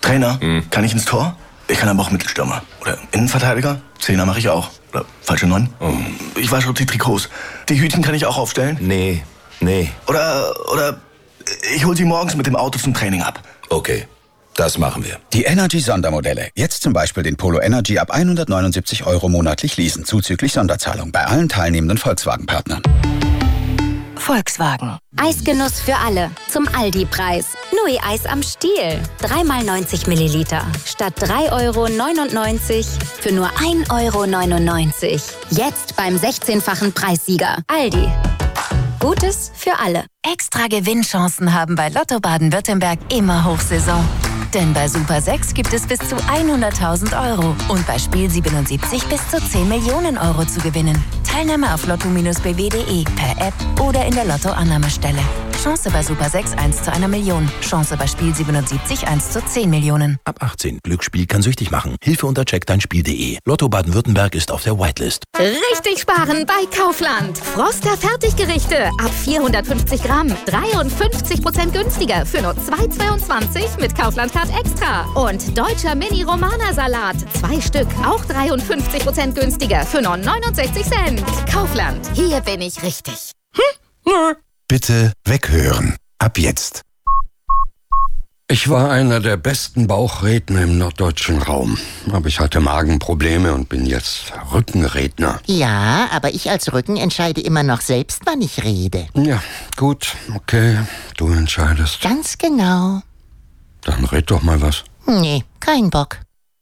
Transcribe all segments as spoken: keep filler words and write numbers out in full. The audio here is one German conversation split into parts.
Trainer, hm. kann ich ins Tor? Ich kann aber auch Mittelstürmer. Oder Innenverteidiger? Zehner mache ich auch. Oder falsche Neun? Oh. Ich wasche auch die Trikots. Die Hütchen kann ich auch aufstellen? Nee, nee. Oder, oder ich hol sie morgens mit dem Auto zum Training ab. Okay, das machen wir. Die Energy-Sondermodelle. Jetzt zum Beispiel den Polo Energy ab hundertneunundsiebzig Euro monatlich leasen, zuzüglich Sonderzahlung bei allen teilnehmenden Volkswagen-Partnern. Volkswagen. Eisgenuss für alle. Zum Aldi-Preis. Nui Eis am Stiel. Dreimal neunzig Milliliter. Statt drei Euro neunundneunzig für nur ein Euro neunundneunzig. Jetzt beim sechzehnfachen Preissieger. Aldi. Gutes für alle. Extra Gewinnchancen haben bei Lotto Baden-Württemberg immer Hochsaison. Denn bei Super sechs gibt es bis zu hunderttausend Euro und bei Spiel siebenundsiebzig bis zu zehn Millionen Euro zu gewinnen. Teilnahme auf lotto Bindestrich b w punkt de, per App oder in der Lotto-Annahmestelle. Chance bei Super sechs eins zu einer Million. Chance bei Spiel siebenundsiebzig eins zu zehn Millionen. Ab achtzehn. Glücksspiel kann süchtig machen. Hilfe unter check dein Spiel punkt de. Lotto Baden-Württemberg ist auf der Whitelist. Richtig sparen bei Kaufland. Froster Fertiggerichte ab vierhundertfünfzig Gramm. dreiundfünfzig Prozent günstiger für nur zwei Euro zweiundzwanzig mit Kaufland Card Extra. Und deutscher Mini-Romana-Salat. Zwei Stück, auch dreiundfünfzig Prozent günstiger für nur neunundsechzig Cent. Kaufland. Hier bin ich richtig. Hm? Bitte weghören. Ab jetzt. Ich war einer der besten Bauchredner im norddeutschen Raum. Aber ich hatte Magenprobleme und bin jetzt Rückenredner. Ja, aber ich als Rücken entscheide immer noch selbst, wann ich rede. Ja, gut, okay. Du entscheidest. Ganz genau. Dann red doch mal was. Nee, kein Bock.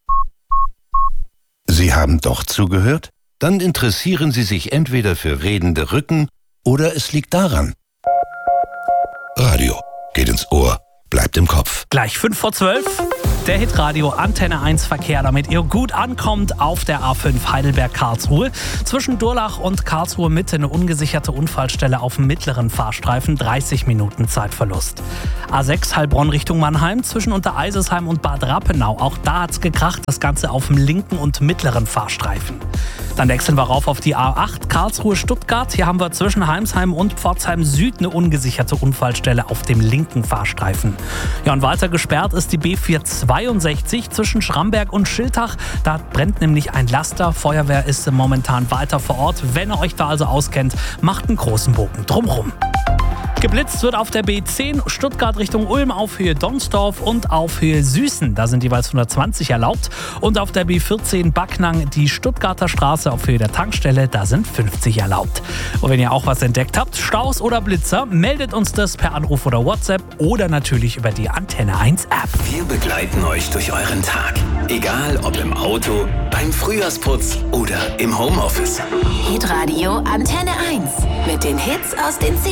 Sie haben doch zugehört? Dann interessieren Sie sich entweder für redende Rücken oder es liegt daran. Radio geht ins Ohr, bleibt im Kopf. Gleich fünf vor zwölf. Der Hitradio Antenne eins Verkehr, damit ihr gut ankommt auf der A fünf Heidelberg-Karlsruhe. Zwischen Durlach und Karlsruhe Mitte eine ungesicherte Unfallstelle auf dem mittleren Fahrstreifen, dreißig Minuten Zeitverlust. A sechs Heilbronn Richtung Mannheim, zwischen Untereisesheim und Bad Rappenau. Auch da hat's gekracht, das Ganze auf dem linken und mittleren Fahrstreifen. Dann wechseln wir rauf auf die A acht Karlsruhe-Stuttgart. Hier haben wir zwischen Heimsheim und Pforzheim Süd eine ungesicherte Unfallstelle auf dem linken Fahrstreifen. Ja, und weiter gesperrt ist die B vierhundertzweiundsechzig zwischen Schramberg und Schiltach. Da brennt nämlich ein Laster. Feuerwehr ist momentan weiter vor Ort. Wenn ihr euch da also auskennt, macht einen großen Bogen drumrum. Geblitzt wird auf der B zehn Stuttgart Richtung Ulm auf Höhe Donsdorf und auf Höhe Süßen. Da sind jeweils hundertzwanzig erlaubt. Und auf der B vierzehn Backnang die Stuttgarter Straße auf Höhe der Tankstelle. Da sind fünfzig erlaubt. Und wenn ihr auch was entdeckt habt, Staus oder Blitzer, meldet uns das per Anruf oder WhatsApp oder natürlich über die Antenne eins App. Wir begleiten euch durch euren Tag. Egal ob im Auto, beim Frühjahrsputz oder im Homeoffice. Hitradio Antenne eins. Mit den Hits aus den